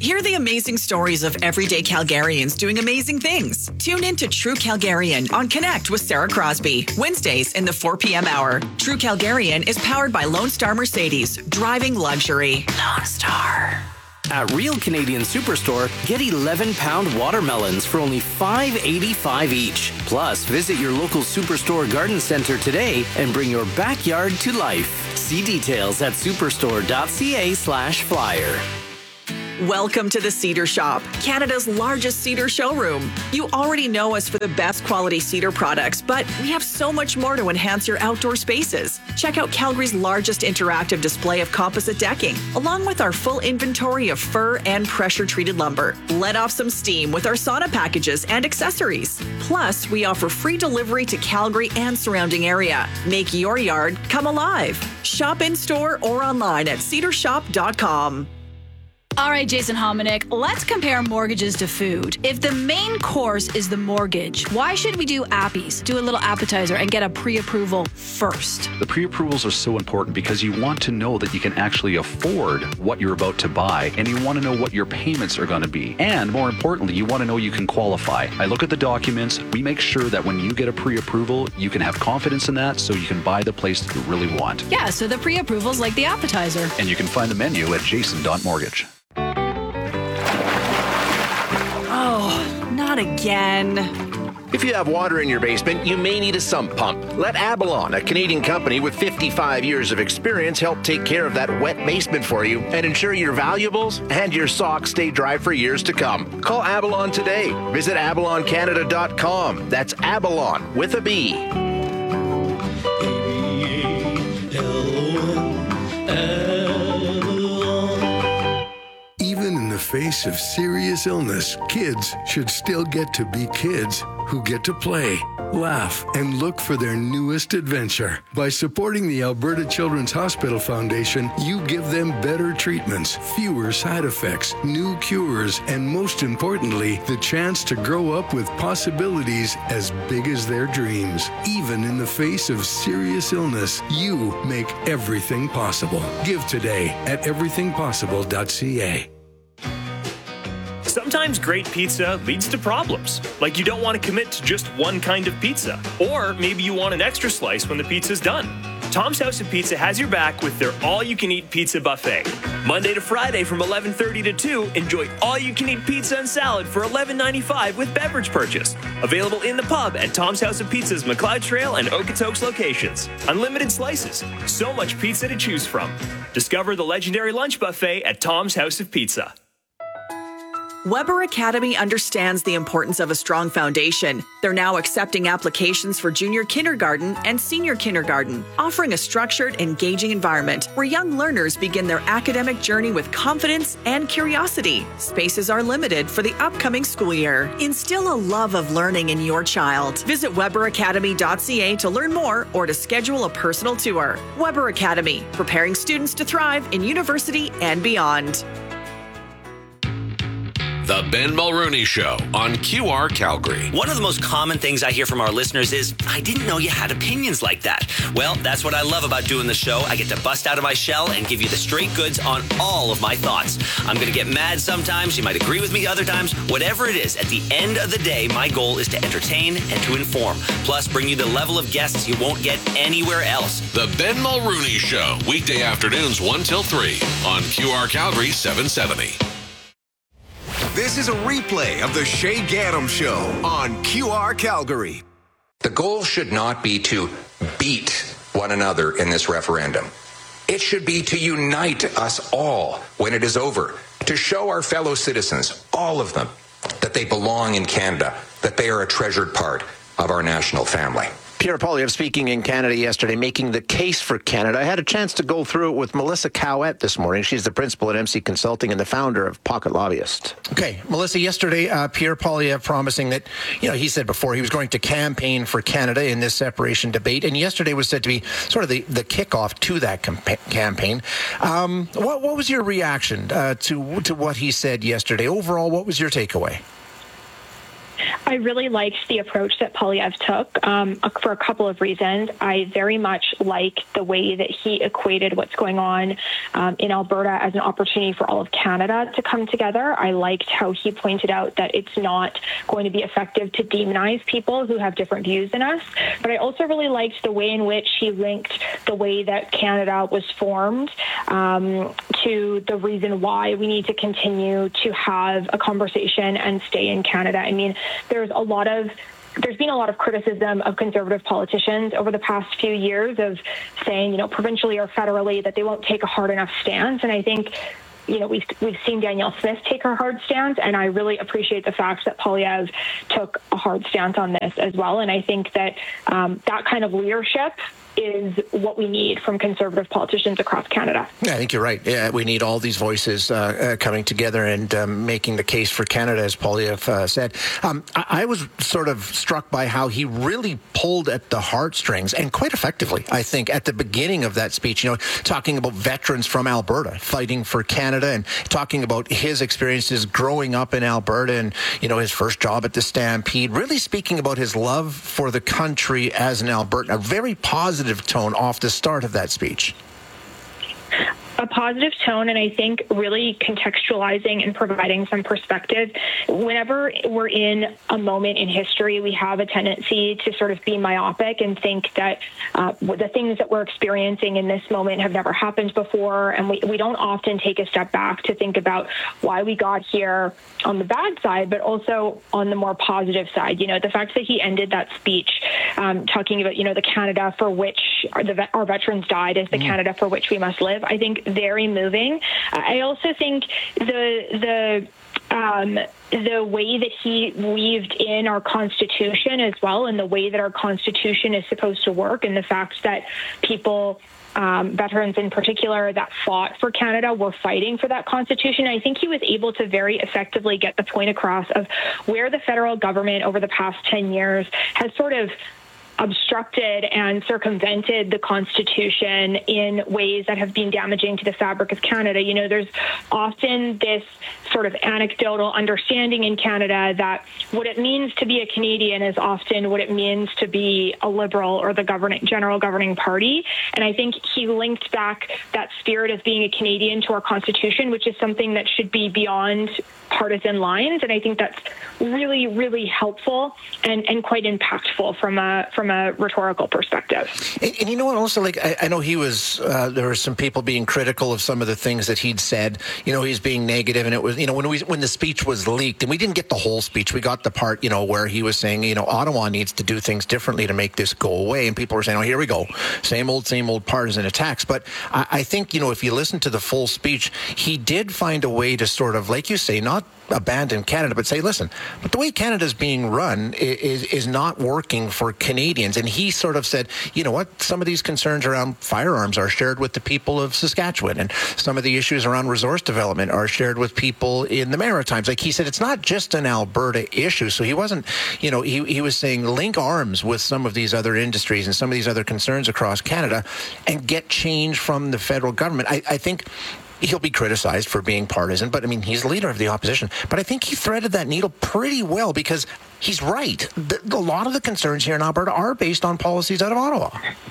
Hear the amazing stories of everyday Calgarians doing amazing things. Tune in to True Calgarian on Connect with Sarah Crosby, Wednesdays in the 4 p.m. hour. True Calgarian is powered by Lone Star Mercedes, driving luxury. Lone Star. At Real Canadian Superstore, get 11-pound watermelons for only $5.85 each. Plus, visit your local Superstore garden center today and bring your backyard to life. See details at superstore.ca/flyer. Welcome to the Cedar Shop, Canada's largest cedar showroom. You already know us for the best quality cedar products, but we have so much more to enhance your outdoor spaces. Check out Calgary's largest interactive display of composite decking, along with our full inventory of fir and pressure-treated lumber. Let off some steam with our sauna packages and accessories. Plus, we offer free delivery to Calgary and surrounding area. Make your yard come alive. Shop in-store or online at cedarshop.com. All right, Jason Hominick, let's compare mortgages to food. If the main course is the mortgage, why should we do appies, do a little appetizer, and get a pre-approval first? The pre-approvals are so important because you want to know that you can actually afford what you're about to buy, and you want to know what your payments are going to be. And more importantly, you want to know you can qualify. I look at the documents. We make sure that when you get a pre-approval, you can have confidence in that so you can buy the place that you really want. Yeah, so the pre-approval's like the appetizer. And you can find the menu at jason.mortgage. Not again. If you have water in your basement, you may need a sump pump. Let Abalon, a Canadian company with 55 years of experience, help take care of that wet basement for you and ensure your valuables and your socks stay dry for years to come. Call Abalon today. Visit abaloncanada.com. That's Abalon with a B. Even in the face of serious illness, kids should still get to be kids who get to play, laugh, and look for their newest adventure. By supporting the Alberta Children's Hospital Foundation, you give them better treatments, fewer side effects, new cures, and most importantly, the chance to grow up with possibilities as big as their dreams. Even in the face of serious illness, you make everything possible. Give today at everythingpossible.ca. Sometimes great pizza leads to problems, like you don't want to commit to just one kind of pizza, or maybe you want an extra slice when the pizza's done. Tom's House of Pizza has your back with their all-you-can-eat pizza buffet. Monday to Friday from 11:30 to 2, enjoy all-you-can-eat pizza and salad for $11.95 with beverage purchase. Available in the pub at Tom's House of Pizza's McLeod Trail and Okotoks locations. Unlimited slices, so much pizza to choose from. Discover the legendary lunch buffet at Tom's House of Pizza. Weber Academy understands the importance of a strong foundation. They're now accepting applications for junior kindergarten and senior kindergarten, offering a structured, engaging environment where young learners begin their academic journey with confidence and curiosity. Spaces are limited for the upcoming school year. Instill a love of learning in your child. Visit weberacademy.ca to learn more or to schedule a personal tour. Weber Academy, preparing students to thrive in university and beyond. The Ben Mulrooney Show on QR Calgary. One of the most common things I hear from our listeners is, I didn't know you had opinions like that. Well, that's what I love about doing the show. I get to bust out of my shell and give you the straight goods on all of my thoughts. I'm going to get mad sometimes. You might agree with me other times. Whatever it is, at the end of the day, my goal is to entertain and to inform. Plus, bring you the level of guests you won't get anywhere else. The Ben Mulrooney Show, weekday afternoons 1 till 3 on QR Calgary 770. This is a replay of the Shay Gaddam Show on QR Calgary. The goal should not be to beat one another in this referendum. It should be to unite us all when it is over, to show our fellow citizens, all of them, that they belong in Canada, that they are a treasured part of our national family. Pierre Poilievre speaking in Canada yesterday, making the case for Canada. I had a chance to go through it with Melissa Cowett this morning. She's the principal at MC Consulting and the founder of Pocket Lobbyist. Okay, Melissa, yesterday, Pierre Poilievre promising that, he said before he was going to campaign for Canada in this separation debate, and yesterday was said to be sort of the kickoff to that campaign. What was your reaction to what he said yesterday? Overall, what was your takeaway? I really liked the approach that Poilievre took for a couple of reasons. I very much like the way that he equated what's going on in Alberta as an opportunity for all of Canada to come together. I liked how he pointed out that it's not going to be effective to demonize people who have different views than us. But I also really liked the way in which he linked the way that Canada was formed to the reason why we need to continue to have a conversation and stay in Canada. I mean, there's been a lot of criticism of Conservative politicians over the past few years of saying, provincially or federally, that they won't take a hard enough stance. And I think, we've seen Danielle Smith take a hard stance, and I really appreciate the fact that Poilievre took a hard stance on this as well. And I think that that kind of leadership is what we need from Conservative politicians across Canada. Yeah, I think you're right. Yeah, we need all these voices coming together and making the case for Canada, as Poilievre said. I was sort of struck by how he really pulled at the heartstrings, and quite effectively, I think, at the beginning of that speech, talking about veterans from Alberta fighting for Canada and talking about his experiences growing up in Alberta and, his first job at the Stampede, really speaking about his love for the country as an Albertan, a very positive tone off the start of that speech. A positive tone, and I think really contextualizing and providing some perspective. Whenever we're in a moment in history, we have a tendency to sort of be myopic and think that the things that we're experiencing in this moment have never happened before, and we don't often take a step back to think about why we got here on the bad side, but also on the more positive side. The fact that he ended that speech talking about, the Canada for which our veterans died is the Canada for which we must live, I think very moving. I also think the way that he weaved in our Constitution as well, and the way that our Constitution is supposed to work, and the fact that people, veterans in particular, that fought for Canada were fighting for that Constitution. I think he was able to very effectively get the point across of where the federal government over the past 10 years has sort of obstructed and circumvented the Constitution in ways that have been damaging to the fabric of Canada. There's often this sort of anecdotal understanding in Canada that what it means to be a Canadian is often what it means to be a Liberal or the general governing party. And I think he linked back that spirit of being a Canadian to our Constitution, which is something that should be beyond partisan lines. And I think that's really, really helpful and quite impactful from a rhetorical perspective. And you know what, also, I know he was, there were some people being critical of some of the things that he'd said. He's being negative, and it was, when the speech was leaked, and we didn't get the whole speech, we got the part, where he was saying, Ottawa needs to do things differently to make this go away. And people were saying, here we go. Same old partisan attacks. But I think, if you listen to the full speech, he did find a way to sort of, like you say, not abandon Canada, but say, listen, but the way Canada's being run is not working for Canadians. And he sort of said, some of these concerns around firearms are shared with the people of Saskatchewan, and some of the issues around resource development are shared with people in the Maritimes. Like he said, it's not just an Alberta issue. So he wasn't, he was saying link arms with some of these other industries and some of these other concerns across Canada and get change from the federal government. I think he'll be criticized for being partisan, but he's the leader of the opposition. But I think he threaded that needle pretty well, because he's right. A lot of the concerns here in Alberta are based on policies out of Ottawa.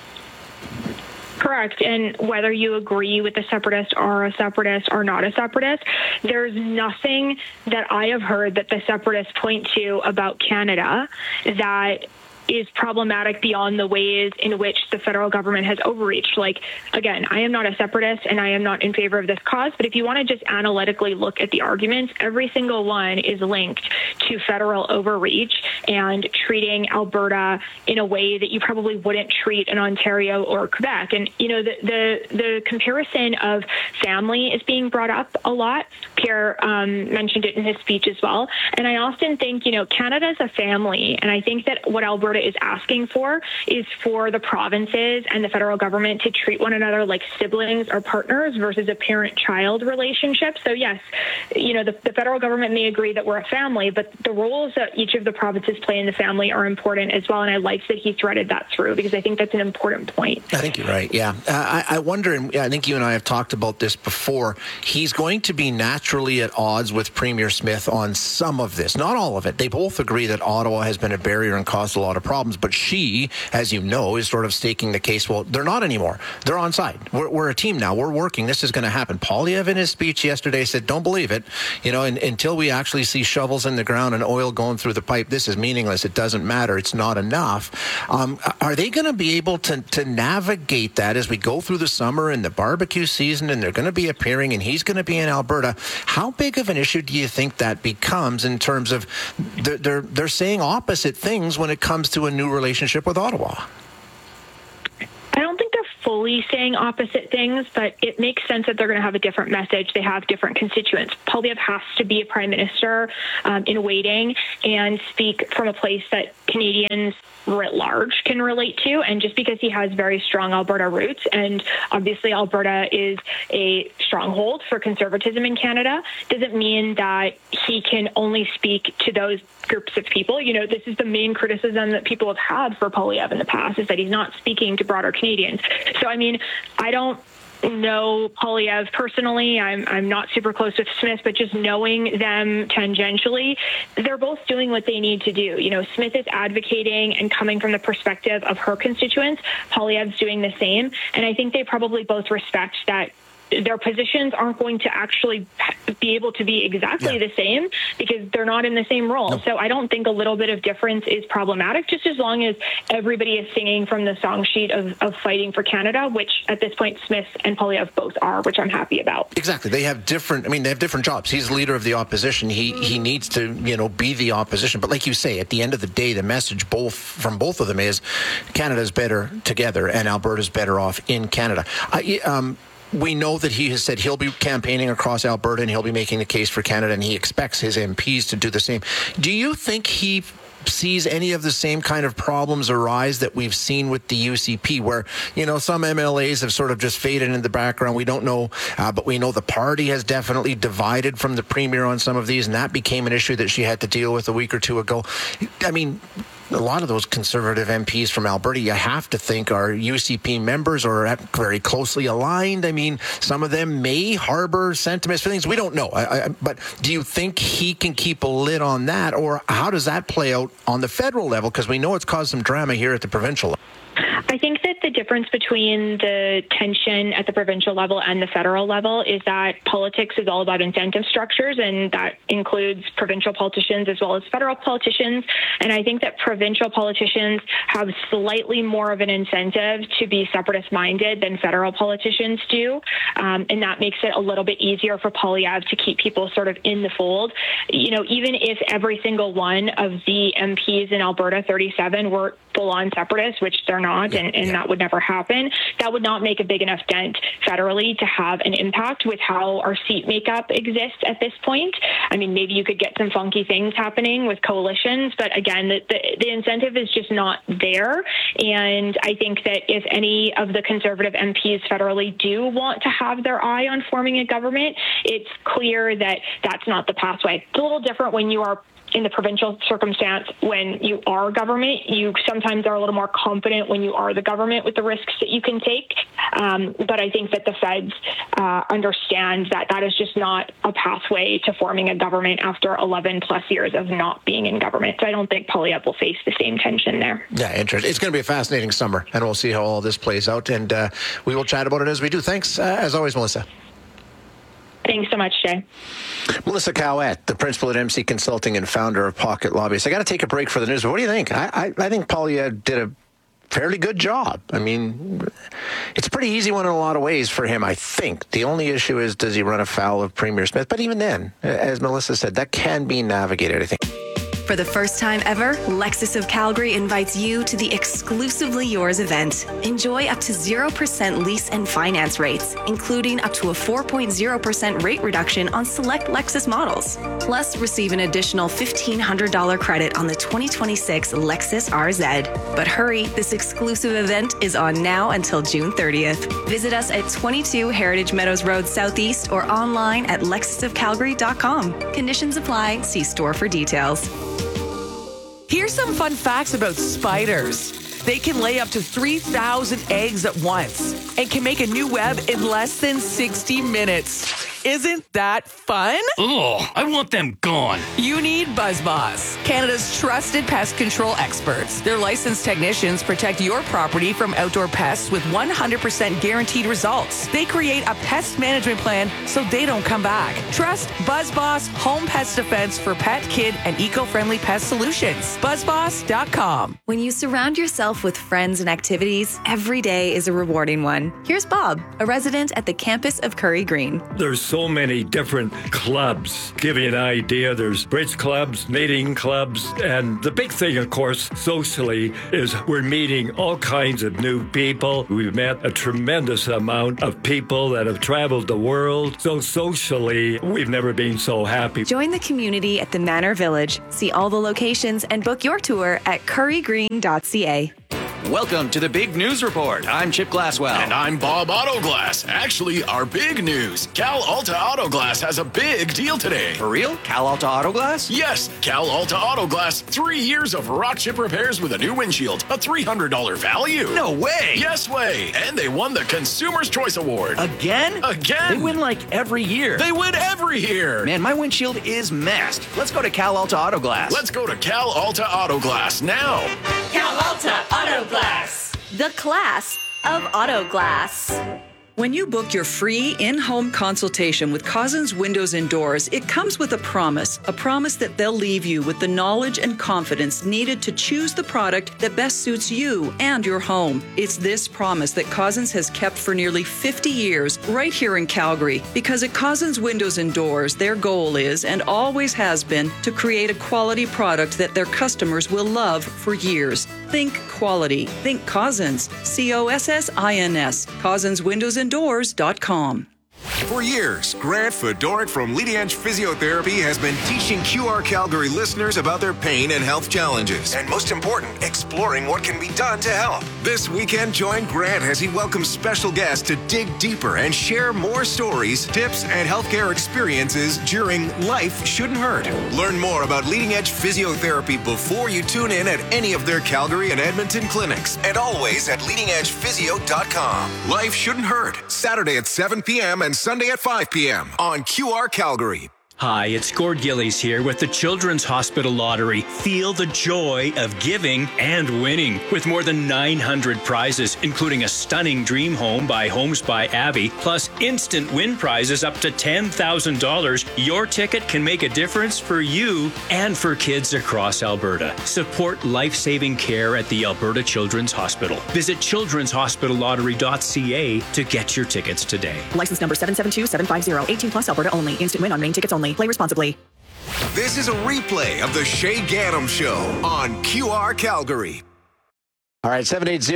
Correct. And whether you agree with the separatist or a separatist or not a separatist, there's nothing that I have heard that the separatists point to about Canada that is problematic beyond the ways in which the federal government has overreached. Again, I am not a separatist and I am not in favor of this cause, but if you want to just analytically look at the arguments, every single one is linked to federal overreach and treating Alberta in a way that you probably wouldn't treat in Ontario or Quebec. And, the comparison of family is being brought up a lot. Pierre mentioned it in his speech as well. And I often think, Canada is a family, and I think that what Alberta Alberta is asking for is for the provinces and the federal government to treat one another like siblings or partners versus a parent-child relationship. So yes, the federal government may agree that we're a family, but the roles that each of the provinces play in the family are important as well. And I like that he threaded that through because I think that's an important point. I think you're right. Yeah. I wonder, and I think you and I have talked about this before, he's going to be naturally at odds with Premier Smith on some of this, not all of it. They both agree that Ottawa has been a barrier and caused a lot of problems, but she, as you know, is sort of staking the case. Well, they're not anymore. They're on side. We're a team now. We're working. This is going to happen. Poilievre in his speech yesterday said, don't believe it. Until we actually see shovels in the ground and oil going through the pipe, this is meaningless. It doesn't matter. It's not enough. Are they going to be able to navigate that as we go through the summer and the barbecue season, and they're going to be appearing and he's going to be in Alberta? How big of an issue do you think that becomes in terms of they're saying opposite things when it comes to a new relationship with Ottawa? I don't think they're fully saying opposite things, but it makes sense that they're going to have a different message. They have different constituents. Poilievre has to be a prime minister in waiting and speak from a place that Canadians writ large can relate to. And just because he has very strong Alberta roots, and obviously Alberta is a stronghold for conservatism in Canada, doesn't mean that he can only speak to those groups of people. This is the main criticism that people have had for Poilievre in the past, is that he's not speaking to broader Canadians. So, I don't know Poilievre personally. I'm not super close with Smith, but just knowing them tangentially, they're both doing what they need to do. Smith is advocating and coming from the perspective of her constituents. Poilievre's doing the same. And I think they probably both respect that their positions aren't going to actually be able to be exactly the same because they're not in the same role. No. So I don't think a little bit of difference is problematic, just as long as everybody is singing from the song sheet of fighting for Canada, which at this point Smith and Poilievre both are, which I'm happy about. Exactly. They have different jobs. He's leader of the opposition. He needs to, be the opposition. But like you say, at the end of the day, the message from both of them is Canada's better together and Alberta's better off in Canada. We know that he has said he'll be campaigning across Alberta and he'll be making the case for Canada, and he expects his MPs to do the same. Do you think he sees any of the same kind of problems arise that we've seen with the UCP, where, some MLAs have sort of just faded in the background? We don't know, but we know the party has definitely divided from the Premier on some of these, and that became an issue that she had to deal with a week or two ago. A lot of those Conservative MPs from Alberta, you have to think, are UCP members or very closely aligned. Some of them may harbor sentiments for things we don't know. But do you think he can keep a lid on that, or how does that play out on the federal level? Because we know it's caused some drama here at the provincial level. I think that the difference between the tension at the provincial level and the federal level is that politics is all about incentive structures, and that includes provincial politicians as well as federal politicians. And I think that provincial politicians have slightly more of an incentive to be separatist-minded than federal politicians do. And that makes it a little bit easier for Poilievre to keep people sort of in the fold. Even if every single one of the MPs in Alberta, 37, were full-on separatists, which they're not, and that would never happen, that would not make a big enough dent federally to have an impact with how our seat makeup exists at this point. Maybe you could get some funky things happening with coalitions, but again, the incentive is just not there. And I think that if any of the Conservative MPs federally do want to have their eye on forming a government, it's clear that that's not the pathway. It's a little different when you are in the provincial circumstance. When you are government, you sometimes are a little more confident when you are the government with the risks that you can take. But I think that the feds understand that that is just not a pathway to forming a government after 11 plus years of not being in government. So I don't think Poilievre will face the same tension there. Yeah, interesting. It's going to be a fascinating summer, and we'll see how all this plays out. And we will chat about it as we do. Thanks, as always, Melissa. Thanks so much, Jay. Melissa Cowett, the principal at MC Consulting and founder of Pocket Lobbyists. I got to take a break for the news, but what do you think? I think Poilievre did a fairly good job. It's a pretty easy one in a lot of ways for him, I think. The only issue is, does he run afoul of Premier Smith? But even then, as Melissa said, that can be navigated, I think. For the first time ever, Lexus of Calgary invites you to the Exclusively Yours event. Enjoy up to 0% lease and finance rates, including up to a 4.0% rate reduction on select Lexus models. Plus, receive an additional $1,500 credit on the 2026 Lexus RZ. But hurry, this exclusive event is on now until June 30th. Visit us at 22 Heritage Meadows Road Southeast or online at lexusofcalgary.com. Conditions apply. See store for details. Here's some fun facts about spiders. They can lay up to 3,000 eggs at once and can make a new web in less than 60 minutes. Isn't that fun? Ugh, I want them gone. You need BuzzBoss, Canada's trusted pest control experts. Their licensed technicians protect your property from outdoor pests with 100% guaranteed results. They create a pest management plan so they don't come back. Trust BuzzBoss Home Pest Defense for pet, kid, and eco-friendly pest solutions. BuzzBoss.com. When you surround yourself with friends and activities, every day is a rewarding one. Here's Bob, a resident at the campus of Curry Green. There's so many different clubs. Give you an idea, there's bridge clubs, knitting clubs, and the big thing, of course, socially, is we're meeting all kinds of new people. We've met a tremendous amount of people that have traveled the world. So socially, we've never been so happy. Join the community at the Manor Village. See all the locations and book your tour at currygreen.ca. Welcome to the Big News Report. I'm Chip Glasswell. And I'm Bob Autoglass. Actually, our big news. Cal Alta Autoglass has a big deal today. For real? Cal Alta Autoglass? Yes, Cal Alta Autoglass. 3 years of rock chip repairs with a new windshield. A $300 value. No way. Yes way. And they won the Consumer's Choice Award. Again? Again. They win like every year. They win every year. Man, my windshield is messed. Let's go to Cal Alta Autoglass. Let's go to Cal Alta Autoglass now. Cal Alta Autoglass. The class of auto glass. When you book your free in-home consultation with Cousins Windows and Doors, it comes with a promise that they'll leave you with the knowledge and confidence needed to choose the product that best suits you and your home. It's this promise that Cousins has kept for nearly 50 years right here in Calgary, because at Cousins Windows and Doors, their goal is and always has been to create a quality product that their customers will love for years. Think quality. Think Cousins. COSSINS. CousinsWindowsandDoors.com. For years, Grant Fedoric from Leading Edge Physiotherapy has been teaching QR Calgary listeners about their pain and health challenges. And most important, exploring what can be done to help. This weekend, join Grant as he welcomes special guests to dig deeper and share more stories, tips, and healthcare experiences during Life Shouldn't Hurt. Learn more about Leading Edge Physiotherapy before you tune in at any of their Calgary and Edmonton clinics. And always at leadingedgephysio.com. Life Shouldn't Hurt, Saturday at 7 p.m. and Sunday at 5 p.m. on QR Calgary. Hi, it's Gord Gillies here with the Children's Hospital Lottery. Feel the joy of giving and winning with more than 900 prizes, including a stunning dream home by Homes by Abby, plus instant win prizes up to $10,000. Your ticket can make a difference for you and for kids across Alberta. Support life-saving care at the Alberta Children's Hospital. Visit children'shospitallottery.ca to get your tickets today. License number 772750. 18 plus Alberta only. Instant win on main tickets only. Play responsibly. This is a replay of the Shay Gaddam Show on QR Calgary. All right,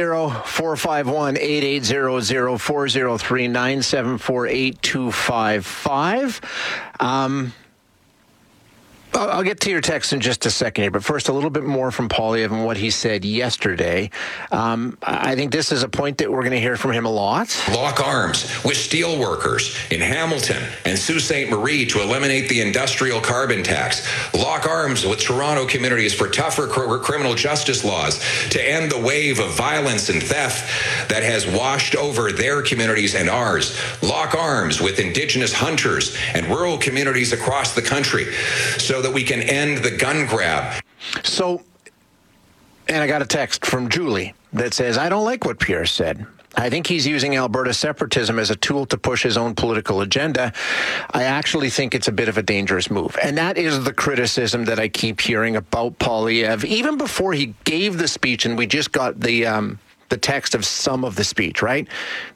780-451-8800-403-974-8255. I'll get to your text in just a second here, but first, a little bit more from Poilievre and what he said yesterday. I think this is a point that we're going to hear from him a lot. Lock arms with steel workers in Hamilton and Sault Ste. Marie to eliminate the industrial carbon tax. Lock arms with Toronto communities for tougher criminal justice laws to end the wave of violence and theft that has washed over their communities and ours. Lock arms with Indigenous hunters and rural communities across the country so that we can end the gun grab. So, and I got a text from Julie that says, I don't like what Pierre said. I think he's using Alberta separatism as a tool to push his own political agenda. I actually think it's a bit of a dangerous move. And that is the criticism that I keep hearing about Poilievre, even before he gave the speech, and we just got the text of some of the speech, right?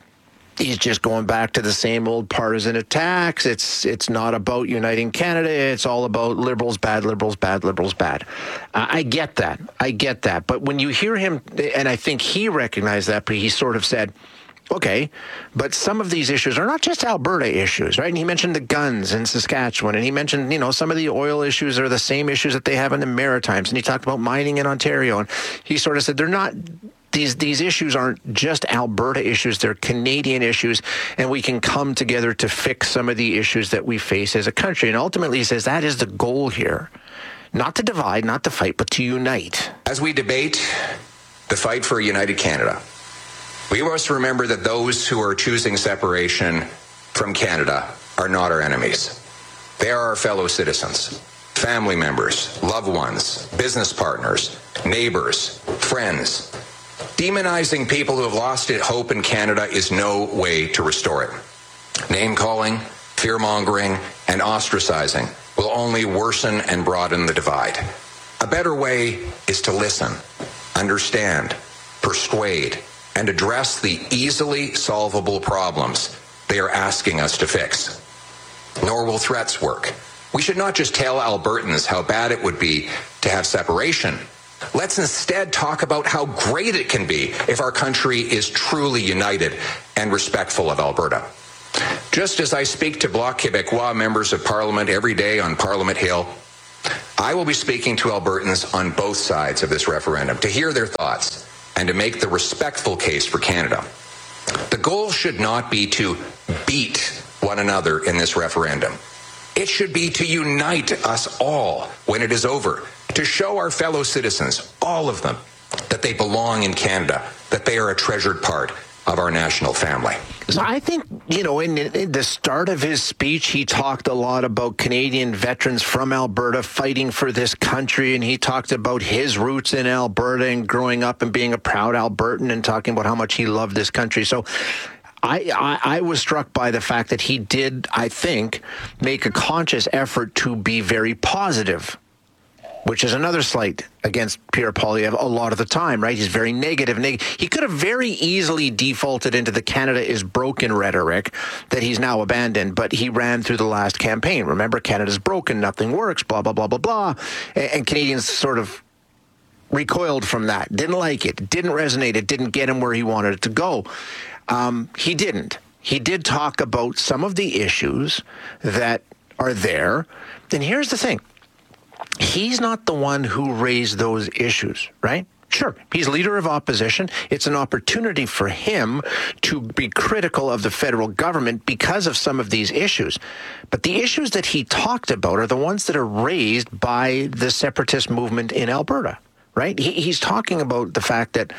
he's just going back to the same old partisan attacks. It's not about uniting Canada. It's all about liberals bad, liberals bad, liberals bad. I get that. But when you hear him, and I think he recognized that, but he sort of said, okay, but some of these issues are not just Alberta issues, right? And he mentioned the guns in Saskatchewan, and he mentioned, some of the oil issues are the same issues that they have in the Maritimes, and he talked about mining in Ontario, and he sort of said they're not... These issues aren't just Alberta issues, they're Canadian issues, and we can come together to fix some of the issues that we face as a country. And ultimately, he says that is the goal here. Not to divide, not to fight, but to unite. As we debate the fight for a united Canada, we must remember that those who are choosing separation from Canada are not our enemies. They are our fellow citizens, family members, loved ones, business partners, neighbors, friends. Demonizing people who have lost hope in Canada is no way to restore it. Name-calling, fear-mongering, and ostracizing will only worsen and broaden the divide. A better way is to listen, understand, persuade, and address the easily solvable problems they are asking us to fix. Nor will threats work. We should not just tell Albertans how bad it would be to have separation. Let's instead talk about how great it can be if our country is truly united and respectful of Alberta. Just as I speak to Bloc Québécois members of Parliament every day on Parliament Hill, I will be speaking to Albertans on both sides of this referendum to hear their thoughts and to make the respectful case for Canada. The goal should not be to beat one another in this referendum. It should be to unite us all when it is over, to show our fellow citizens, all of them, that they belong in Canada, that they are a treasured part of our national family. So I think, in the start of his speech, he talked a lot about Canadian veterans from Alberta fighting for this country, and he talked about his roots in Alberta and growing up and being a proud Albertan and talking about how much he loved this country. So I was struck by the fact that he did, I think, make a conscious effort to be very positive, which is another slight against Pierre Poilievre a lot of the time, right? He's very negative. He could have very easily defaulted into the Canada is broken rhetoric that he's now abandoned, but he ran through the last campaign. Remember, Canada's broken, nothing works, blah, blah, blah, blah, blah. And Canadians sort of recoiled from that, didn't like it, didn't resonate, it didn't get him where he wanted it to go. He didn't. He did talk about some of the issues that are there. And here's the thing. He's not the one who raised those issues, right? Sure, he's leader of opposition. It's an opportunity for him to be critical of the federal government because of some of these issues. But the issues that he talked about are the ones that are raised by the separatist movement in Alberta, right? He's talking about the fact that,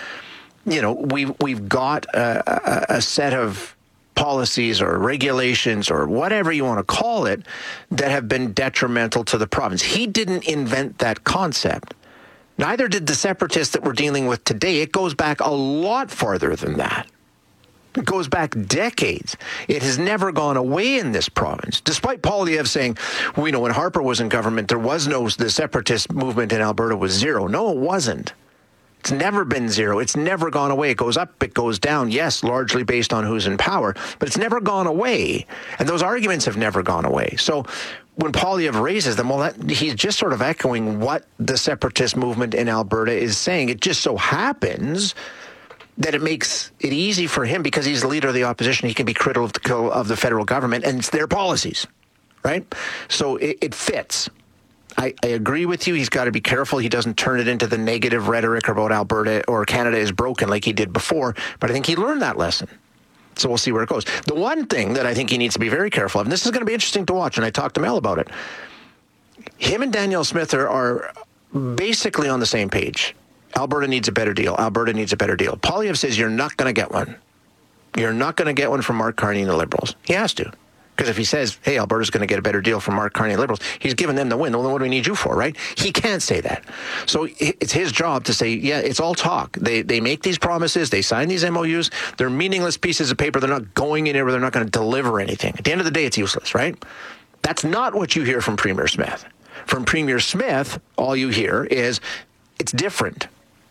we've got a set of policies or regulations or whatever you want to call it that have been detrimental to the province. He didn't invent that concept. Neither did the separatists that we're dealing with today. It goes back a lot farther than that. It goes back decades. It has never gone away in this province. Despite Poilievre saying, when Harper was in government, the separatist movement in Alberta was zero. No, it wasn't. It's never been zero. It's never gone away. It goes up, it goes down. Yes, largely based on who's in power, but it's never gone away. And those arguments have never gone away. So when Poilievre raises them, he's just sort of echoing what the separatist movement in Alberta is saying. It just so happens that it makes it easy for him because he's the leader of the opposition. He can be critical of the federal government and it's their policies, right? So it fits. I agree with you. He's got to be careful. He doesn't turn it into the negative rhetoric about Alberta or Canada is broken like he did before. But I think he learned that lesson. So we'll see where it goes. The one thing that I think he needs to be very careful of, and this is going to be interesting to watch, and I talked to Mel about it, him and Danielle Smith are basically on the same page. Alberta needs a better deal. Alberta needs a better deal. Poilievre says you're not going to get one. You're not going to get one from Mark Carney and the Liberals. He has to. Because if he says, hey, Alberta's going to get a better deal from Mark Carney and Liberals, he's giving them the win. Well, then what do we need you for, right? He can't say that. So it's his job to say, yeah, it's all talk. They make these promises. They sign these MOUs. They're meaningless pieces of paper. They're not going anywhere. They're not going to deliver anything. At the end of the day, it's useless, right? That's not what you hear from Premier Smith. From Premier Smith, all you hear is it's different.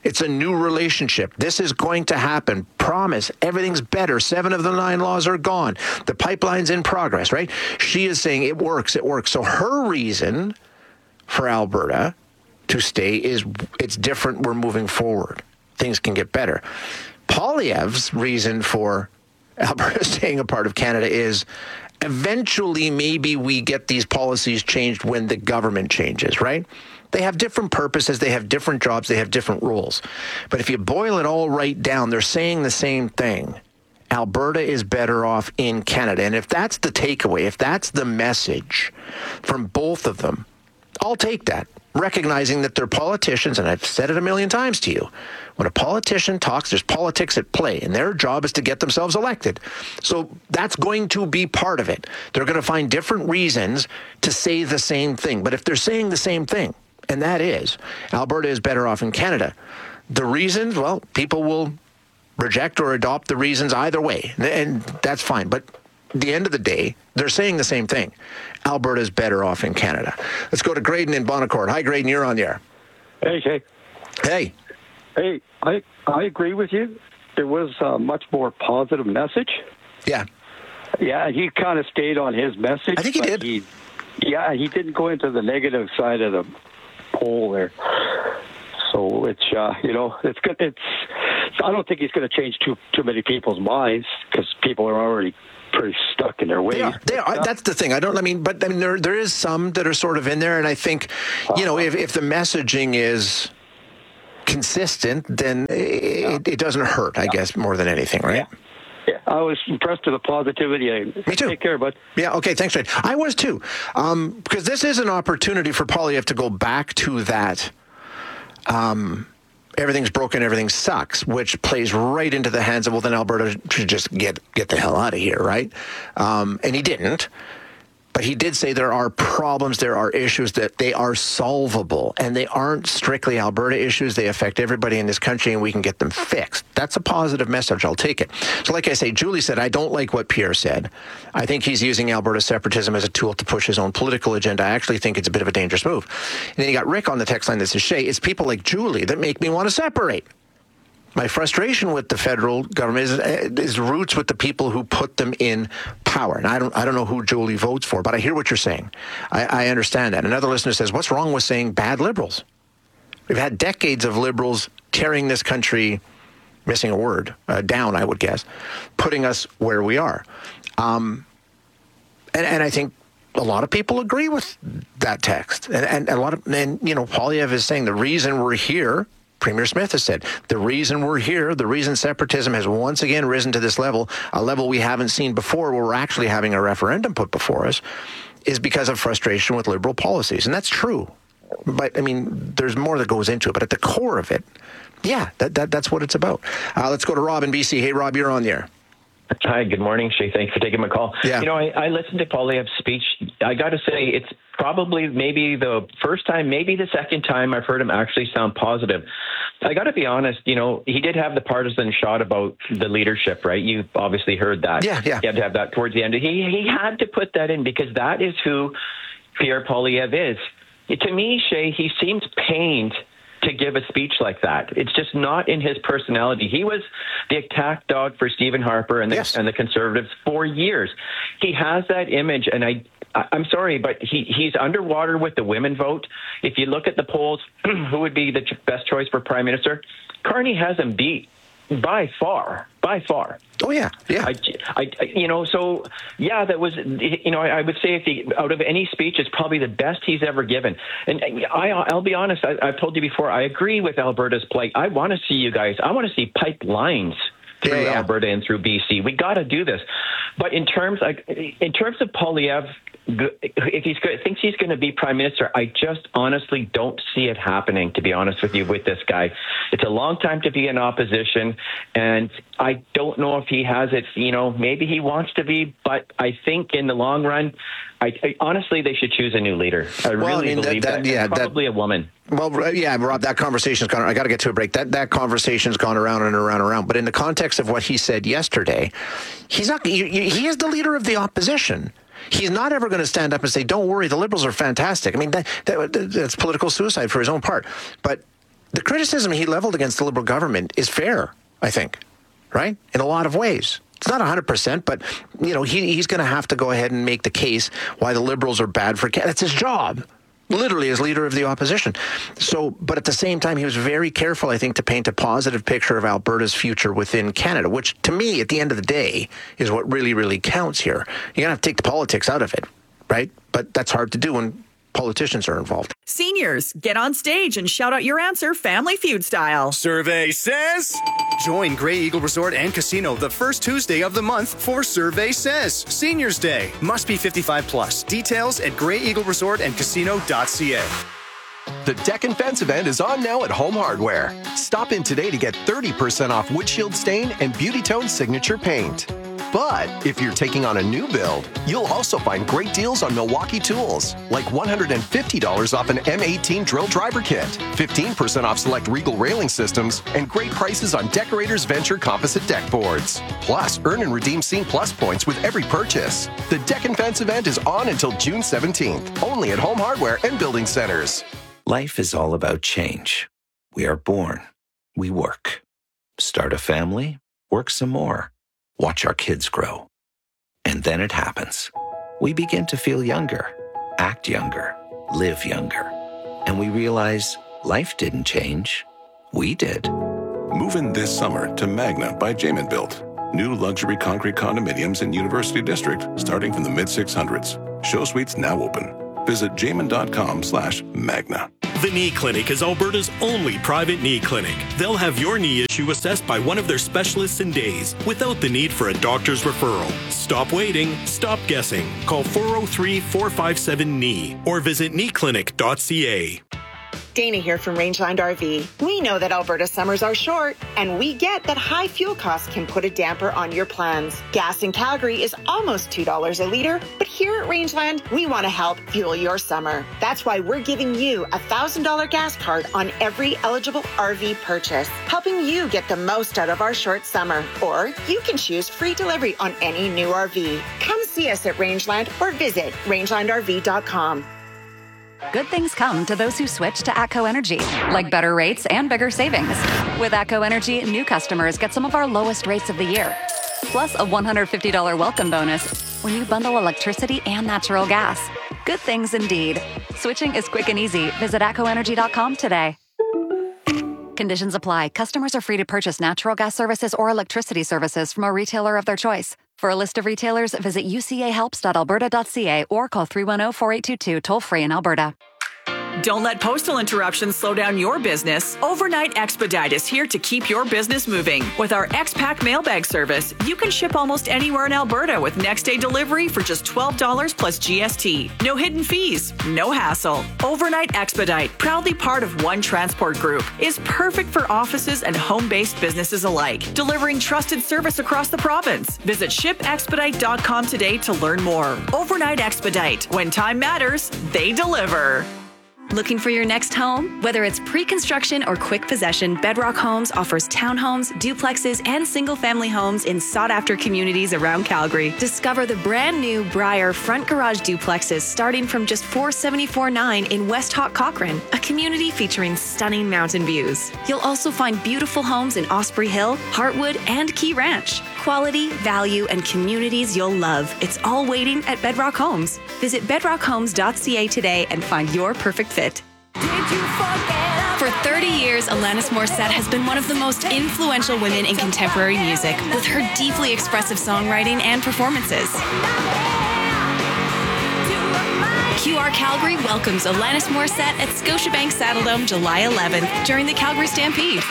It's a new relationship. This is going to happen. Promise. Everything's better. 7 of the 9 laws are gone. The pipeline's in progress, right? She is saying it works. It works. So her reason for Alberta to stay is it's different. We're moving forward. Things can get better. Poilievre's reason for Alberta staying a part of Canada is eventually maybe we get these policies changed when the government changes, right? They have different purposes, they have different jobs, they have different roles. But if you boil it all right down, they're saying the same thing. Alberta is better off in Canada. And if that's the takeaway, if that's the message from both of them, I'll take that, recognizing that they're politicians, and I've said it a million times to you. When a politician talks, there's politics at play, and their job is to get themselves elected. So that's going to be part of it. They're going to find different reasons to say the same thing. But if they're saying the same thing, and that is, Alberta is better off in Canada, the reasons, well, people will reject or adopt the reasons either way, and that's fine. But at the end of the day, they're saying the same thing. Alberta is better off in Canada. Let's go to Graydon in Bonaccord. Hi, Graydon, you're on the air. Hey. Hey. Hey, I agree with you. There was a much more positive message. Yeah. Yeah, he kind of stayed on his message. I think he did. He didn't go into the negative side of the poll there. So it's, it's good. I don't think he's going to change too many people's minds because people are already pretty stuck in their ways. They are. That's the thing. There is some that are sort of in there, and I think, if the messaging is consistent, then it doesn't hurt, I guess, more than anything, right? Yeah. I was impressed with the positivity. Me too. Take care, bud. Yeah, okay, thanks, Trent. I was too. Because this is an opportunity for Poilievre to go back to that everything's broken, everything sucks, which plays right into the hands of, well, then Alberta should just get the hell out of here, right? And he didn't. But he did say there are problems, there are issues, that they are solvable. And they aren't strictly Alberta issues. They affect everybody in this country, and we can get them fixed. That's a positive message. I'll take it. So like I say, Julie said, I don't like what Pierre said. I think he's using Alberta separatism as a tool to push his own political agenda. I actually think it's a bit of a dangerous move. And then you got Rick on the text line that says, Shay, it's people like Julie that make me want to separate. My frustration with the federal government is roots with the people who put them in power. And I don't know who Julie votes for, but I hear what you're saying. I understand that. Another listener says, what's wrong with saying bad liberals? We've had decades of liberals tearing this country, missing a word, down, I would guess, putting us where we are. And I think a lot of people agree with that text. And Poilievre is saying the reason we're here, Premier Smith has said, the reason we're here, the reason separatism has once again risen to this level, a level we haven't seen before, where we're actually having a referendum put before us, is because of frustration with liberal policies. And that's true. But, there's more that goes into it. But at the core of it, that's what it's about. Let's go to Rob in BC. Hey, Rob, you're on the air. Hi, good morning, Shay. Thanks for taking my call. Yeah. I listened to Poilievre's speech. I got to say, it's probably maybe the first time, maybe the second time I've heard him actually sound positive. I got to be honest, he did have the partisan shot about the leadership, right? You obviously heard that. Yeah. He had to have that towards the end. He had to put that in because that is who Pierre Poilievre is. To me, Shay, he seems pained to give a speech like that. It's just not in his personality. He was the attack dog for Stephen Harper and the Conservatives for years. He has that image, and I'm sorry, but he's underwater with the women vote. If you look at the polls, who would be the best choice for Prime Minister? Carney has him beat by far. Oh, yeah. That was, I would say out of any speech, it's probably the best he's ever given. And I'll be honest, I've told you before, I agree with Alberta's plight. I want to see you guys, I want to see pipelines through Alberta and through BC. We got to do this. But in terms of Poilievre, if he thinks he's going to be Prime Minister, I just honestly don't see it happening, to be honest with you, with this guy. It's a long time to be in opposition, and I don't know if he has it. Maybe he wants to be, but I think in the long run, I honestly, they should choose a new leader. I really believe that. Probably a woman. Well, yeah, Rob, that conversation's gone. I got to get to a break. That conversation's gone around and around and around. But in the context of what he said yesterday, he's not. He is the leader of the opposition. He's not ever going to stand up and say, "Don't worry, the Liberals are fantastic." That's political suicide for his own part. But the criticism he leveled against the Liberal government is fair, I think, right? In a lot of ways. It's not 100%, but, he's going to have to go ahead and make the case why the Liberals are bad for Canada. That's his job, literally as leader of the opposition. So, but at the same time, he was very careful, I think, to paint a positive picture of Alberta's future within Canada, which to me, at the end of the day, is what really, really counts here. You're going to have to take the politics out of it, right? But that's hard to do when politicians are involved. Seniors, get on stage and shout out your answer Family Feud style. Survey says... Join Grey Eagle Resort and Casino the first Tuesday of the month for Survey Says Seniors Day. Must be 55 plus. Details at greyeagleresortandcasino.ca. The Deck and Fence event is on now at Home Hardware. Stop in today to get 30% off Windshield Stain and Beauty Tone Signature Paint. But if you're taking on a new build, you'll also find great deals on Milwaukee tools, like $150 off an M18 drill driver kit, 15% off select Regal railing systems, and great prices on Decorators Venture composite deck boards. Plus, earn and redeem Scene Plus points with every purchase. The Deck and Fence event is on until June 17th, only at Home Hardware and Building Centers. Life is all about change. We are born. We work. Start a family. Work some more. Watch our kids grow. And then it happens. We begin to feel younger, act younger, live younger. And we realize life didn't change. We did. Move in this summer to Magna by Jamin Built. New luxury concrete condominiums in University District starting from the mid-600s. Show suites now open. Visit jamin.com/Magna. The Knee Clinic is Alberta's only private knee clinic. They'll have your knee issue assessed by one of their specialists in days without the need for a doctor's referral. Stop waiting. Stop guessing. Call 403-457-KNEE or visit kneeclinic.ca. Dana here from Rangeland RV. We know that Alberta summers are short, and we get that high fuel costs can put a damper on your plans. Gas in Calgary is almost $2 a litre, but here at Rangeland, we want to help fuel your summer. That's why we're giving you a $1,000 gas card on every eligible RV purchase, helping you get the most out of our short summer. Or you can choose free delivery on any new RV. Come see us at Rangeland or visit rangelandrv.com. Good things come to those who switch to ATCO Energy, like better rates and bigger savings. With ATCO Energy, new customers get some of our lowest rates of the year, plus a $150 welcome bonus when you bundle electricity and natural gas. Good things indeed. Switching is quick and easy. Visit atcoenergy.com today. Conditions apply. Customers are free to purchase natural gas services or electricity services from a retailer of their choice. For a list of retailers, visit ucahelps.alberta.ca or call 310-4822 toll-free in Alberta. Don't let postal interruptions slow down your business. Overnight Expedite is here to keep your business moving. With our X-Pack mailbag service, you can ship almost anywhere in Alberta with next-day delivery for just $12 plus GST. No hidden fees, no hassle. Overnight Expedite, proudly part of One Transport Group, is perfect for offices and home-based businesses alike, delivering trusted service across the province. Visit shipexpedite.com today to learn more. Overnight Expedite. When time matters, they deliver. Looking for your next home? Whether it's pre-construction or quick possession, Bedrock Homes offers townhomes, duplexes, and single-family homes in sought-after communities around Calgary. Discover the brand-new Briar front garage duplexes starting from just $474.9 in West Hawk Cochrane, a community featuring stunning mountain views. You'll also find beautiful homes in Osprey Hill, Heartwood, and Key Ranch. Quality, value, and communities you'll love. It's all waiting at Bedrock Homes. Visit bedrockhomes.ca today and find your perfect fit. For 30 years, Alanis Morissette has been one of the most influential women in contemporary music, with her deeply expressive songwriting and performances. QR Calgary welcomes Alanis Morissette at Scotiabank Saddledome July 11th during the Calgary Stampede.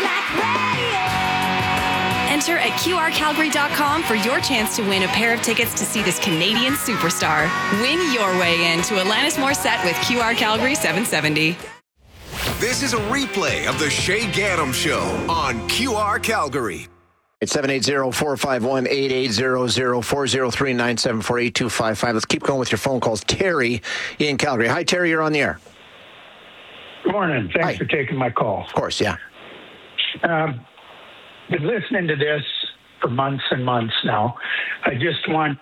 Enter at qrcalgary.com for your chance to win a pair of tickets to see this Canadian superstar. Win your way in to Alanis Morissette with QR Calgary 770. This is a replay of the Shay Gaddam Show on QR Calgary. It's 780-451-8800, 403-974-8255. Let's keep going with your phone calls. Terry in Calgary. Hi, Terry. You're on the air. Good morning. Thanks for taking my call. Of course, yeah. Been listening to this for months and months now. I just want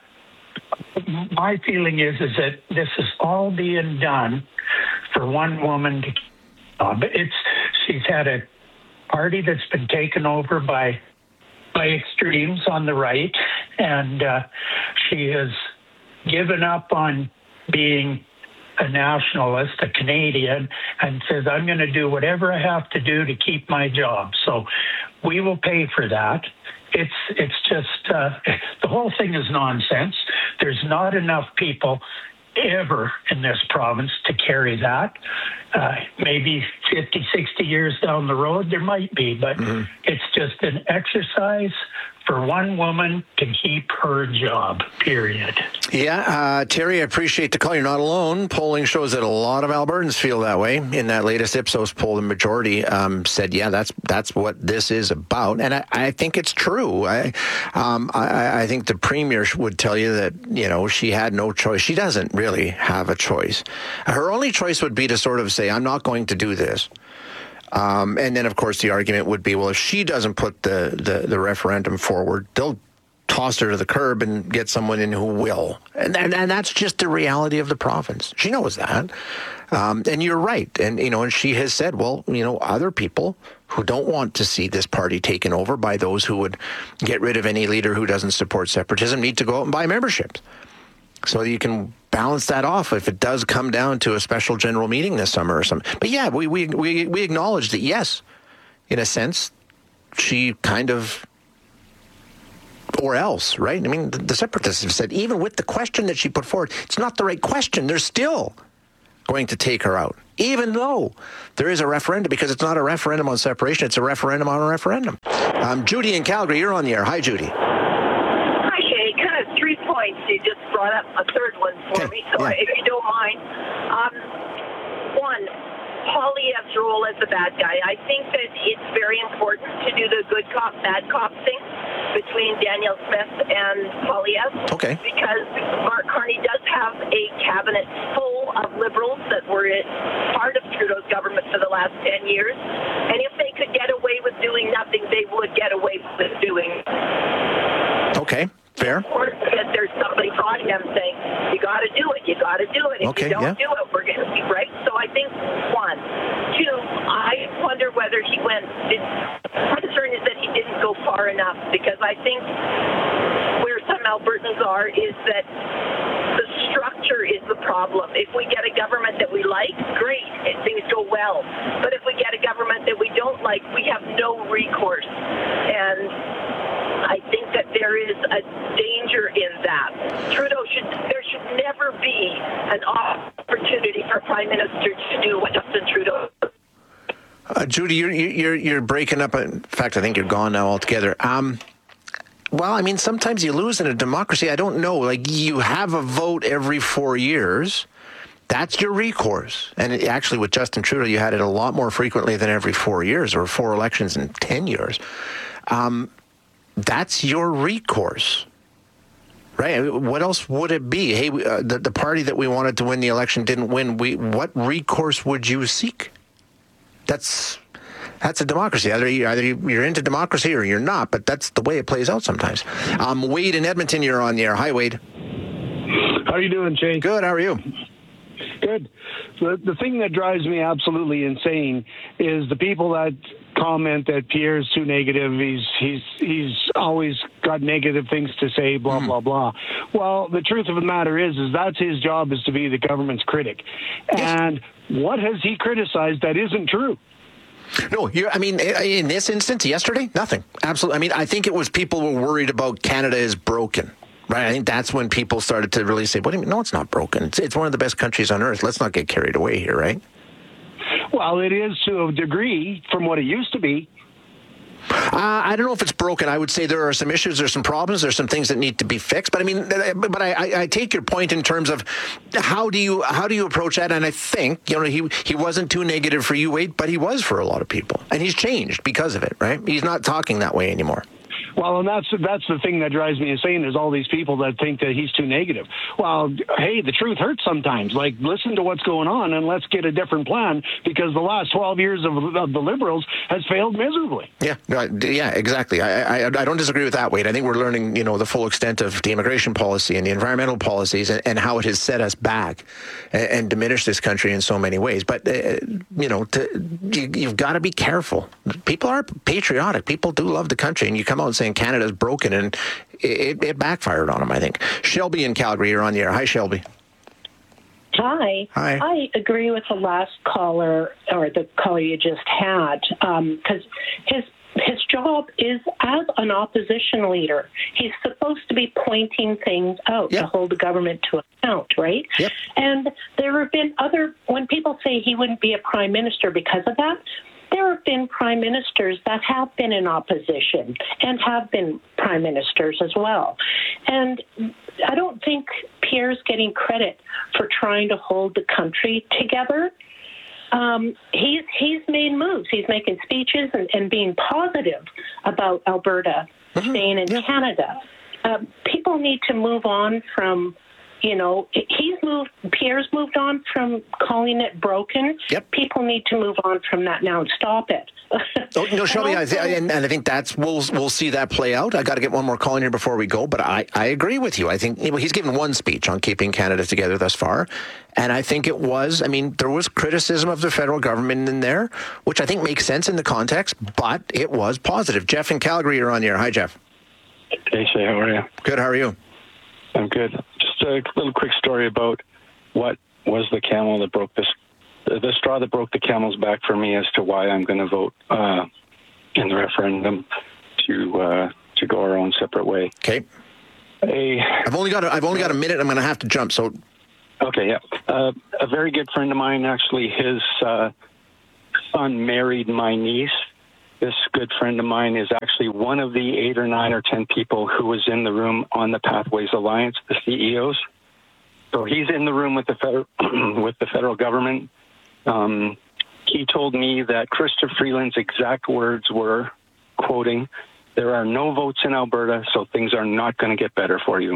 my feeling is that this is all being done for one woman to it's she's had a party that's been taken over by extremes on the right, and she has given up on being a nationalist, a Canadian, and says, I'm going to do whatever I have to do to keep my job. So we will pay for that. It's just, the whole thing is nonsense. There's not enough people ever in this province to carry that. Maybe 50, 60 years down the road, there might be, but it's just an exercise for one woman to keep her job, period. Yeah, Terry, I appreciate the call. You're not alone. Polling shows that a lot of Albertans feel that way. In that latest Ipsos poll, the majority said, yeah, that's what this is about. And I think it's true. I think the Premier would tell you that, you know, she had no choice. She doesn't really have a choice. Her only choice would be to sort of say, I'm not going to do this. And then, of course, the argument would be, well, if she doesn't put the referendum forward, they'll toss her to the curb and get someone in who will. And that's just the reality of the province. She knows that. And you're right. And, you know, and she has said, well, you know, other people who don't want to see this party taken over by those who would get rid of any leader who doesn't support separatism need to go out and buy memberships. So you can balance that off if it does come down to a special general meeting this summer or something. But yeah, we acknowledge that, yes, in a sense, she kind of, or else, right? I mean, the separatists have said, even with the question that she put forward, it's not the right question. They're still going to take her out, even though there is a referendum, because it's not a referendum on separation, it's a referendum on a referendum. Judy in Calgary, you're on the air. Hi, Judy. You just brought up a third one for me, so if you don't mind. One, Poilievre's role as the bad guy. I think that it's very important to do the good cop, bad cop thing between Danielle Smith and Poilievre. Okay. Because Mark Carney does have a cabinet full of Liberals that were part of Trudeau's government for the last 10 years. And if they could get away with doing nothing, they would get away with doing. Okay. Fair. Or that there's somebody prodding them saying, you got to do it, you got to do it. If you don't do it, we're going to be right. So I think, one. Two, I wonder whether he went, my concern is that he didn't go far enough, because I think where some Albertans are is that the structure is the problem. If we get a government that we like, great, and things go well. But if we get a government that we don't like, we have no recourse. And I think that there is a danger in that. There should never be an opportunity for a Prime Minister to do what Justin Trudeau. Judy, you're breaking up. In fact, I think you're gone now altogether. Well, I mean, sometimes you lose in a democracy. I don't know. Like, you have a vote every 4 years. That's your recourse. And actually, with Justin Trudeau, you had it a lot more frequently than every 4 years, or 4 elections in 10 years. That's your recourse, right? What else would it be? Hey, the party that we wanted to win the election didn't win. What recourse would you seek? That's a democracy. Either you're into democracy or you're not, but that's the way it plays out sometimes. Wade in Edmonton, you're on the air. Hi, Wade. How are you doing, Shane? Good. How are you? Good. The thing that drives me absolutely insane is the people that comment that Pierre's too negative. He's always got negative things to say, blah, blah, blah. Well, the truth of the matter is that's his job, is to be the government's critic. And what has he criticized that isn't true? No, I mean, in this instance, yesterday, nothing. Absolutely. I mean, I think it was people were worried about Canada is broken. Right, I think that's when people started to really say, "What do you mean? No, it's not broken. It's one of the best countries on earth. Let's not get carried away here, right?" Well, it is to a degree from what it used to be. I don't know if it's broken. I would say there are some issues, there's some problems, there's some things that need to be fixed. But I mean, I take your point in terms of how do you approach that? And I think, you know, he wasn't too negative for you, Wade, but he was for a lot of people, and he's changed because of it, right? He's not talking that way anymore. Well, and that's the thing that drives me insane is all these people that think that he's too negative. Well, hey, the truth hurts sometimes. Like, listen to what's going on and let's get a different plan, because the last 12 years of the Liberals has failed miserably. Yeah, exactly. I don't disagree with that, Wade. I think we're learning, the full extent of the immigration policy and the environmental policies and how it has set us back and diminished this country in so many ways. But, you've got to be careful. People are patriotic. People do love the country, and you come out saying Canada's broken, and it backfired on them, I think. Shelby in Calgary, you're on the air. Hi, Shelby. Hi. I agree with the last caller, or the caller you just had, because his job is as an opposition leader. He's supposed to be pointing things out to hold the government to account, right? Yep. And there have been when people say he wouldn't be a prime minister because of that, there have been prime ministers that have been in opposition and have been prime ministers as well. And I don't think Pierre's getting credit for trying to hold the country together. He's made moves. He's making speeches and being positive about Alberta staying in Canada. People need to move on from, Pierre's moved on from calling it broken. Yep. People need to move on from that now and stop it. No, Shelby, and I think we'll see that play out. I got to get one more call in here before we go, but I agree with you. I think he's given one speech on keeping Canada together thus far, and I think there was criticism of the federal government in there, which I think makes sense in the context, but it was positive. Jeff in Calgary, you're on the air. Hi, Jeff. Hey, Shay, how are you? Good, how are you? I'm good. Just a little quick story about what was the camel that broke the straw that broke the camel's back for me as to why I'm going to vote in the referendum to go our own separate way. Okay. I've only got a minute. I'm going to have to jump. So. Okay. Yeah. A very good friend of mine, actually, his son married my niece. This good friend of mine is actually one of the 8 or 9 or 10 people who was in the room on the Pathways Alliance, the CEOs. So he's in the room with the federal government. He told me that Chrystia Freeland's exact words were, quoting, "There are no votes in Alberta, so things are not going to get better for you."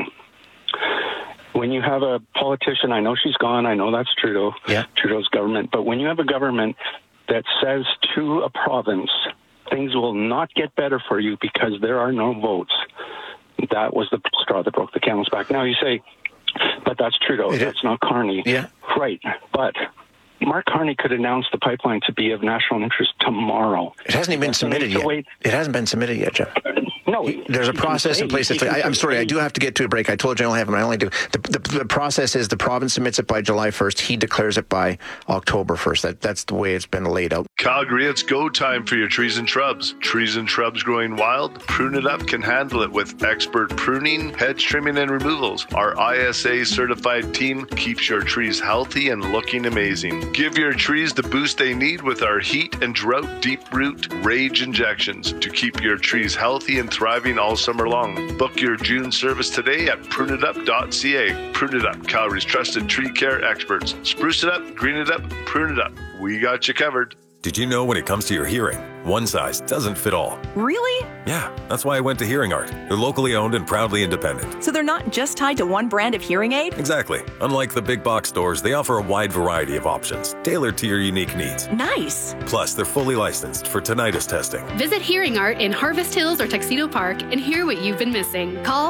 When you have a politician, I know she's gone, I know that's Trudeau's government, but when you have a government that says to a province, things will not get better for you because there are no votes, that was the straw that broke the camel's back. Now you say, but that's Trudeau, that's not Carney. Yeah. Right, but Mark Carney could announce the pipeline to be of national interest tomorrow. It hasn't even been submitted yet. It hasn't been submitted yet, Jeff. No. There's a process in place. I'm sorry, I do have to get to a break. I told you I only have them. I only do. The process is the province submits it by July 1st. He declares it by October 1st. That's the way it's been laid out. Calgary, it's go time for your trees and shrubs. Trees and shrubs growing wild? Prune It Up can handle it with expert pruning, hedge trimming, and removals. Our ISA certified team keeps your trees healthy and looking amazing. Give your trees the boost they need with our heat and drought deep root rage injections to keep your trees healthy and thriving all summer long. Book your June service today at pruneitup.ca. Prune It Up, Calgary's trusted tree care experts. Spruce it up, green it up, prune it up. We got you covered. Did you know when it comes to your hearing, one size doesn't fit all? Really? Yeah, that's why I went to Hearing Art. They're locally owned and proudly independent. So they're not just tied to one brand of hearing aid? Exactly. Unlike the big box stores, they offer a wide variety of options, tailored to your unique needs. Nice. Plus, they're fully licensed for tinnitus testing. Visit Hearing Art in Harvest Hills or Tuxedo Park and hear what you've been missing. Call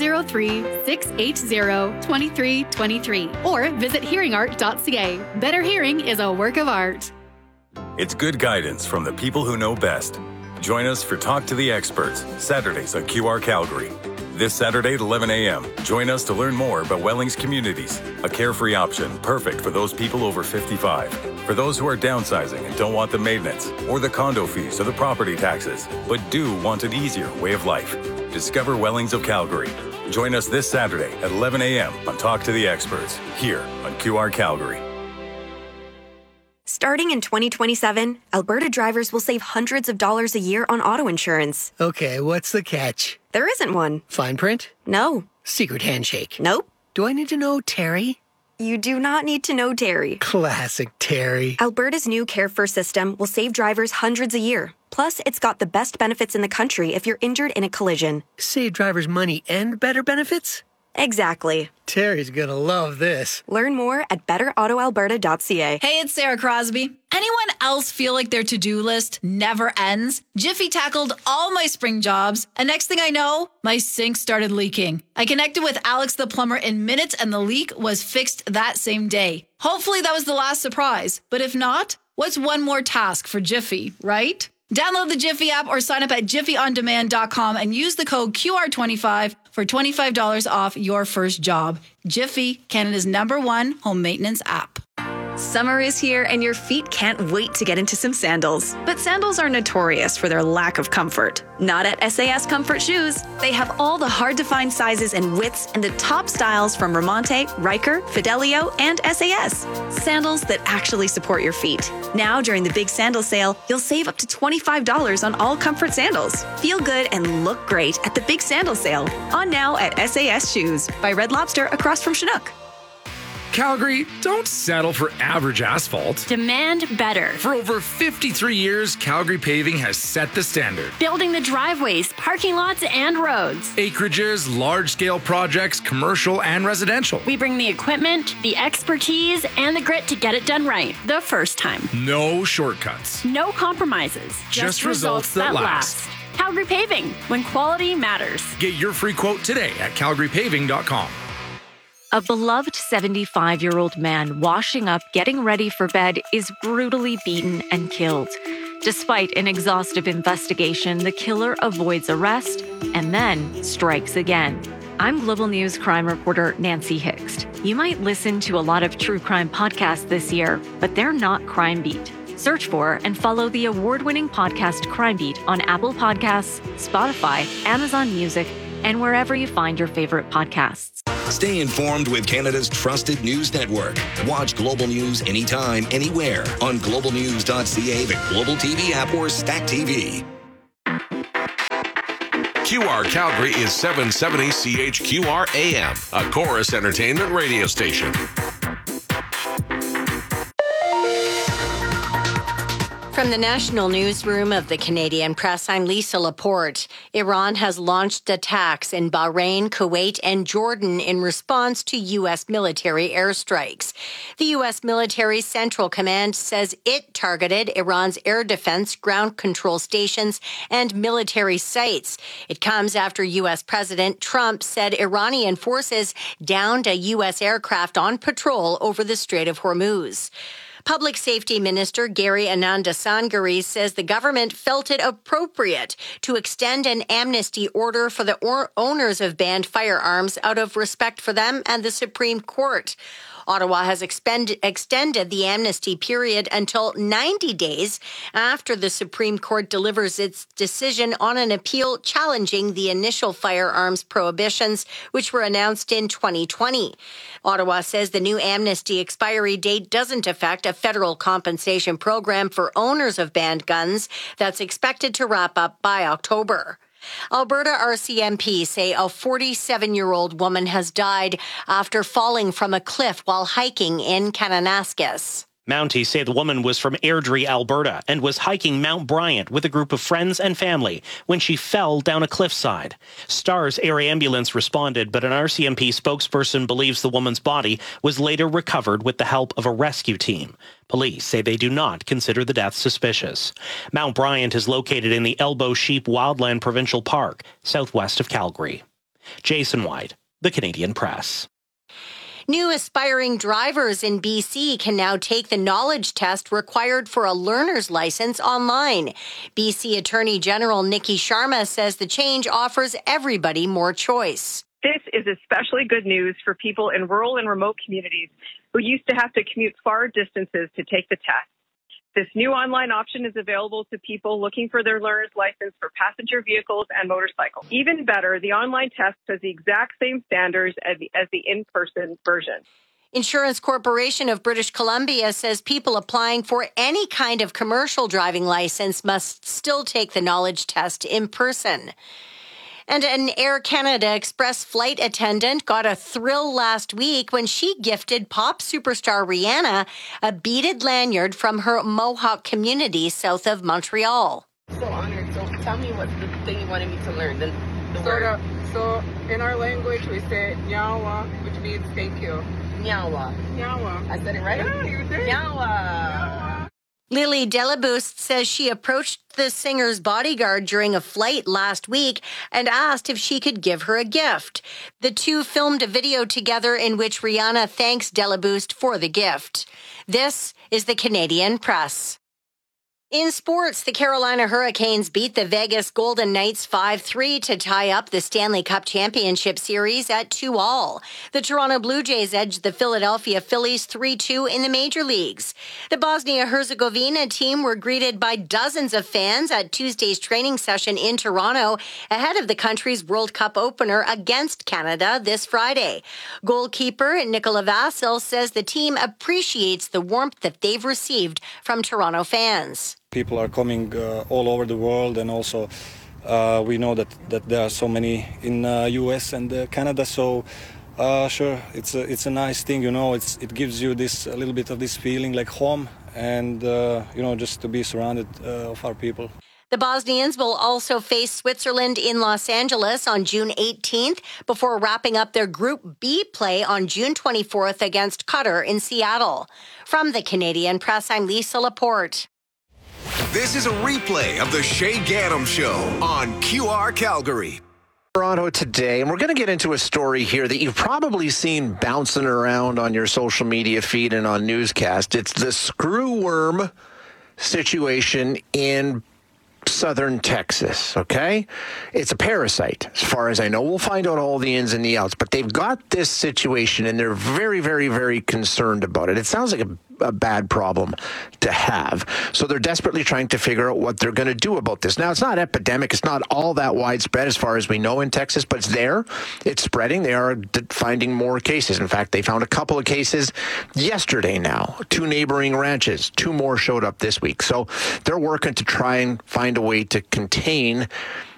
403-680-2323 or visit hearingart.ca. Better hearing is a work of art. It's good guidance from the people who know best. Join us for Talk to the Experts, Saturdays on QR Calgary. This Saturday at 11 a.m., join us to learn more about Wellings Communities, a carefree option perfect for those people over 55. For those who are downsizing and don't want the maintenance, or the condo fees or the property taxes, but do want an easier way of life. Discover Wellings of Calgary. Join us this Saturday at 11 a.m. on Talk to the Experts, here on QR Calgary. Starting in 2027, Alberta drivers will save hundreds of dollars a year on auto insurance. Okay, what's the catch? There isn't one. Fine print? No. Secret handshake? Nope. Do I need to know Terry? You do not need to know Terry. Classic Terry. Alberta's new Care First system will save drivers hundreds a year. Plus, it's got the best benefits in the country if you're injured in a collision. Save drivers money and better benefits? Exactly. Terry's gonna love this. Learn more at betterautoalberta.ca. Hey, it's Sarah Crosby. Anyone else feel like their to-do list never ends? Jiffy tackled all my spring jobs, and next thing I know, my sink started leaking. I connected with Alex the plumber in minutes, and the leak was fixed that same day. Hopefully that was the last surprise, but if not, what's one more task for Jiffy, right? Download the Jiffy app or sign up at jiffyondemand.com and use the code QR25 for $25 off your first job. Jiffy, Canada's #1 home maintenance app. Summer is here and your feet can't wait to get into some sandals. But sandals are notorious for their lack of comfort. Not at SAS Comfort Shoes. They have all the hard-to-find sizes and widths and the top styles from Ramonte, Riker, Fidelio, and SAS. Sandals that actually support your feet. Now, during the big sandal sale, you'll save up to $25 on all comfort sandals. Feel good and look great at the big sandal sale. On now at SAS Shoes by Red Lobster across from Chinook. Calgary, don't settle for average asphalt. Demand better. For over 53 years, Calgary Paving has set the standard. Building the driveways, parking lots, and roads. Acreages, large-scale projects, commercial and residential. We bring the equipment, the expertise, and the grit to get it done right the first time. No shortcuts. No compromises. Just results that last. Calgary Paving, when quality matters. Get your free quote today at calgarypaving.com. A beloved 75-year-old man washing up, getting ready for bed, is brutally beaten and killed. Despite an exhaustive investigation, the killer avoids arrest and then strikes again. I'm Global News crime reporter Nancy Hixt. You might listen to a lot of true crime podcasts this year, but they're not Crime Beat. Search for and follow the award-winning podcast Crime Beat on Apple Podcasts, Spotify, Amazon Music, and wherever you find your favorite podcasts. Stay informed with Canada's trusted news network. Watch Global News anytime, anywhere on globalnews.ca, the Global TV app, or Stack TV. QR Calgary is 770 CHQR AM, a Chorus Entertainment radio station. From the National Newsroom of the Canadian Press, I'm Lisa Laporte. Iran has launched attacks in Bahrain, Kuwait, and Jordan in response to U.S. military airstrikes. The U.S. Military Central Command says it targeted Iran's air defense, ground control stations, and military sites. It comes after U.S. President Trump said Iranian forces downed a U.S. aircraft on patrol over the Strait of Hormuz. Public Safety Minister Gary Anandasangari says the government felt it appropriate to extend an amnesty order for the owners of banned firearms out of respect for them and the Supreme Court. Ottawa has extended the amnesty period until 90 days after the Supreme Court delivers its decision on an appeal challenging the initial firearms prohibitions, which were announced in 2020. Ottawa says the new amnesty expiry date doesn't affect a federal compensation program for owners of banned guns that's expected to wrap up by October. Alberta RCMP say a 47-year-old woman has died after falling from a cliff while hiking in Kananaskis. Mounties say the woman was from Airdrie, Alberta, and was hiking Mount Bryant with a group of friends and family when she fell down a cliffside. STARS Air Ambulance responded, but an RCMP spokesperson believes the woman's body was later recovered with the help of a rescue team. Police say they do not consider the death suspicious. Mount Bryant is located in the Elbow Sheep Wildland Provincial Park, southwest of Calgary. Jason White, The Canadian Press. New aspiring drivers in BC can now take the knowledge test required for a learner's license online. BC Attorney General Nikki Sharma says the change offers everybody more choice. This is especially good news for people in rural and remote communities who used to have to commute far distances to take the test. This new online option is available to people looking for their learner's license for passenger vehicles and motorcycles. Even better, the online test has the exact same standards as the in-person version. Insurance Corporation of British Columbia says people applying for any kind of commercial driving license must still take the knowledge test in person. And an Air Canada Express flight attendant got a thrill last week when she gifted pop superstar Rihanna a beaded lanyard from her Mohawk community south of Montreal. So tell me what's the thing you wanted me to learn. The word. So in our language, we say nyawa, which means thank you. Nyawa. Nyawa. I said it right? Yeah, you did. Nyawa. Lily Delaboost says she approached the singer's bodyguard during a flight last week and asked if she could give her a gift. The two filmed a video together in which Rihanna thanks Delaboost for the gift. This is the Canadian Press. In sports, the Carolina Hurricanes beat the Vegas Golden Knights 5-3 to tie up the Stanley Cup Championship Series at 2-2. The Toronto Blue Jays edged the Philadelphia Phillies 3-2 in the major leagues. The Bosnia-Herzegovina team were greeted by dozens of fans at Tuesday's training session in Toronto ahead of the country's World Cup opener against Canada this Friday. Goalkeeper Nikola Vasil says the team appreciates the warmth that they've received from Toronto fans. People are coming all over the world, and also we know that there are so many in US and Canada. So sure, it's a nice thing, it gives you this a little bit of this feeling like home, and just to be surrounded of our people. The Bosnians will also face Switzerland in Los Angeles on June 18th before wrapping up their Group B play on June 24th against Qatar in Seattle. From the Canadian Press, I'm Lisa Laporte. This is a replay of the Shay Gaddam Show on QR Calgary. Toronto today, and we're going to get into a story here that you've probably seen bouncing around on your social media feed and on newscast. It's the screwworm situation in southern Texas, okay? It's a parasite, as far as I know. We'll find out all the ins and the outs, but they've got this situation, and they're very, very, very concerned about it. It sounds like a bad problem to have. So they're desperately trying to figure out what they're going to do about this. Now, it's not epidemic. It's not all that widespread as far as we know in Texas, but it's there. It's spreading. They are finding more cases. In fact, they found a couple of cases yesterday now. 2 neighboring ranches. 2 more showed up this week. So they're working to try and find a way to contain